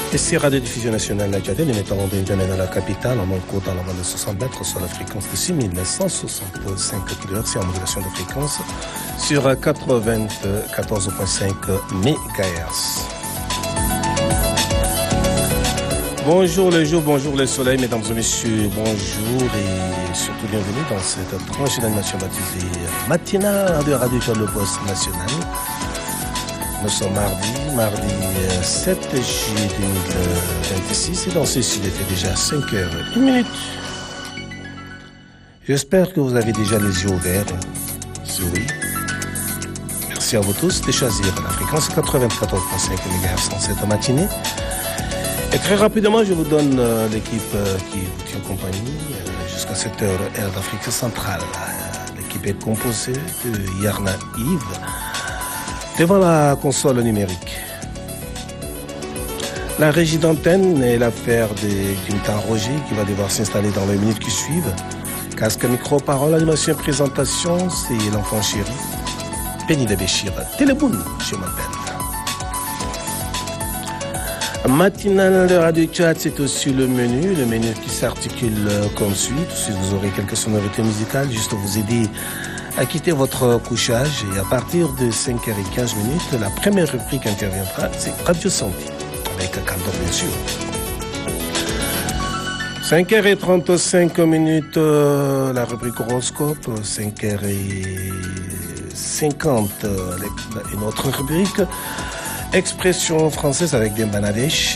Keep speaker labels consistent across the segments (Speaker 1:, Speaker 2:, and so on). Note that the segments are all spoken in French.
Speaker 1: Et c'est Radio Diffusion Nationale Nadjadé, émettant d'une journée dans la capitale, en ondes dans la bande de 60 mètres sur la fréquence de 6165 kHz et en modulation de fréquence sur 94.5 MHz. Bonjour le jour, bonjour le soleil, mesdames et messieurs, bonjour et surtout bienvenue dans cette tranche d'animation baptisée matinale de Radio Le Poste National. Nous sommes mardi 7 juillet 2026 et dans ce sud, il était déjà 5h01. J'espère que vous avez déjà les yeux ouverts. Si oui, merci à vous tous de choisir la fréquence 94.5 MHz en cette matinée. Et très rapidement, je vous donne l'équipe qui vous tient compagnie jusqu'à 7h heure d'Afrique centrale. L'équipe est composée de Yarna Yves devant la console numérique. La régie d'antenne est l'affaire d'Imtan Roger qui va devoir s'installer dans les minutes qui suivent. Casque, micro, parole, animation, présentation, c'est l'enfant chéri. Penny de Béchir, Téléboune, je m'appelle. Matinale de Radio Chat, c'est aussi le menu qui s'articule comme suit. Si vous aurez quelques sonorités musicales, juste vous aider à quitter votre couchage. Et à partir de 5h15, la première rubrique interviendra, c'est Radio Santé, avec Cantor bien sûr. 5h35, la rubrique horoscope, 5h50, une autre rubrique, expression française avec des Nadège.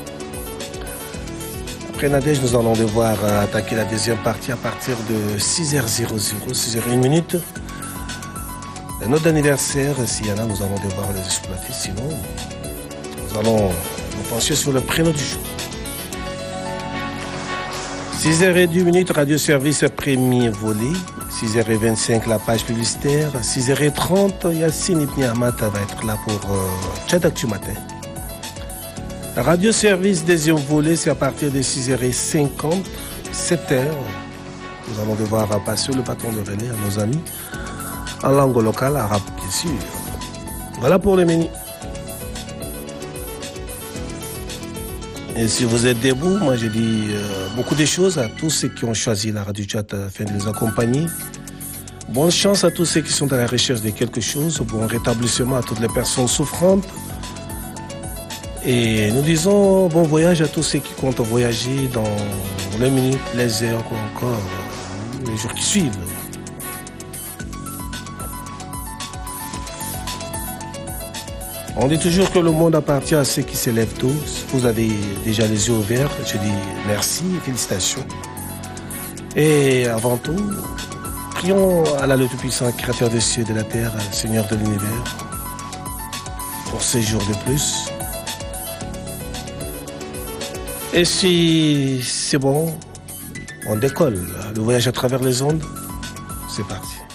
Speaker 1: Après Nadège, nous allons devoir attaquer la deuxième partie à partir de 6h00, 6h01. Un autre anniversaire, s'il y en a, nous allons devoir les exploiter. Sinon, nous allons nous pencher sur le prénom du jour. 6h10, radio service premier volet. 6h25, la page publicitaire. 6h30, Yassine Ibn Ahmad va être là pour Chat Actu Matin. Radio service deuxième volet, c'est à partir de 6h50, 7h. Nous allons devoir passer le bâton de relais à nos amis en langue locale, arabe bien sûr. Voilà pour le menu. Et si vous êtes debout, moi je dis beaucoup de choses à tous ceux qui ont choisi la Radio Chat afin de les accompagner. Bonne chance à tous ceux qui sont à la recherche de quelque chose. Bon rétablissement à toutes les personnes souffrantes. Et nous disons bon voyage à tous ceux qui comptent voyager dans les minutes, les heures ou encore les jours qui suivent. On dit toujours que le monde appartient à ceux qui se lèvent tôt. Si vous avez déjà les yeux ouverts, je dis merci et félicitations. Et avant tout, prions à la Tout-Puissant, Créateur des cieux et de la terre, Seigneur de l'univers, pour ces jours de plus. Et si c'est bon, on décolle. Le voyage à travers les ondes, c'est parti.